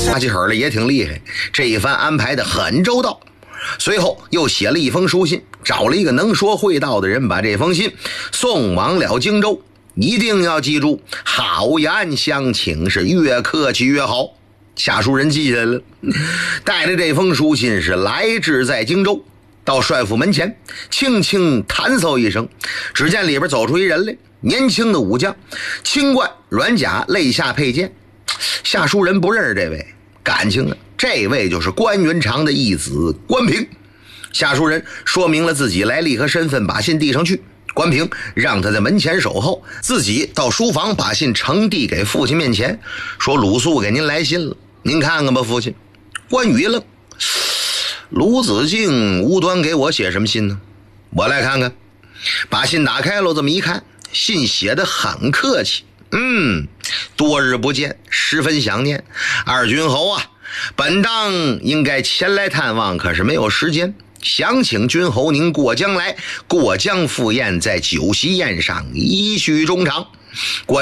打起狠来也挺厉害，这一番安排的很周到。随后又写了一封书信，找了一个能说会道的人，把这封信送往了荆州。一定要记住，好言相请是越客气越好。下书人记下来了，带着这封书信是来至在荆州，到帅府门前，轻轻弹奏一声，只见里边走出一人来，年轻的武将，青冠软甲，肋下佩剑。下书人不认识这位，感情啊，这位就是关云长的义子关平。下书人说明了自己来历和身份，把信递上去。关平让他在门前守候，自己到书房把信呈递给父亲面前，说鲁肃给您来信了，您看看吧，父亲。关羽一愣，鲁子敬无端给我写什么信呢？我来看看。把信打开了，这么一看，信写得很客气。多日不见，十分想念二军侯啊，本当应该前来探望，可是没有时间，想请君侯您过江来，过江赴宴，在酒席宴上一叙衷肠。